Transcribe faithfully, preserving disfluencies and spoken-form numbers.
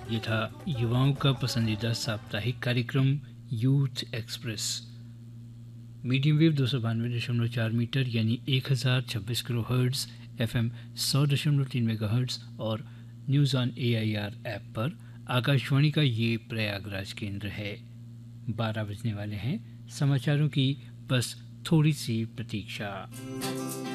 ये था युवाओं का पसंदीदा साप्ताहिक कार्यक्रम यूथ एक्सप्रेस। मीडियम वेव दो सौ बानवे दशमलव चार मीटर यानी एक हज़ार छब्बीस किलो हर्ट्ज़, एफ एम सौ दशमलव तीन मेगा हर्ट्ज़ और news on A I R app पर आकाशवाणी का ये प्रयागराज केंद्र है। बारह बजने वाले हैं, समाचारों की बस थोड़ी सी प्रतीक्षा।